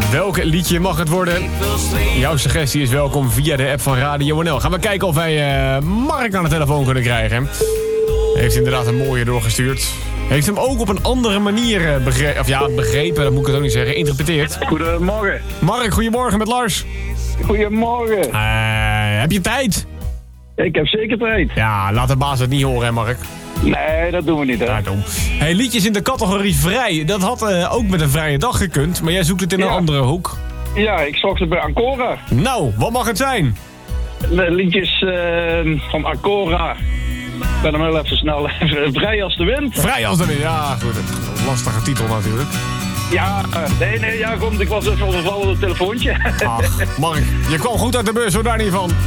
Welk liedje mag het worden? Jouw suggestie is welkom via de app van Radio NL. Gaan we kijken of wij Mark aan de telefoon kunnen krijgen. Heeft inderdaad een mooie doorgestuurd. Heeft hem ook op een andere manier begrepen, dat moet ik het ook niet zeggen, interpreteerd. Goedemorgen. Mark, goedemorgen met Lars. Goedemorgen. Heb je tijd? Ik heb zeker tijd. Ja, laat de baas het niet horen, hè Mark? Nee, dat doen we niet, hè. Ja, dom. Hey, liedjes in de categorie vrij. Dat had ook met een vrije dag gekund, maar jij zoekt het in een andere hoek. Ja, ik zocht het bij Ancora. Nou, wat mag het zijn? De liedjes van Ancora. Ik ben hem heel even snel. Vrij als de wind. Vrij als de wind, ja goed. Een lastige titel natuurlijk. Ja, nee, ja, komt. Ik was even overvallen op het telefoontje. Ach, Mark, je kwam goed uit de bus, hoor daar niet van.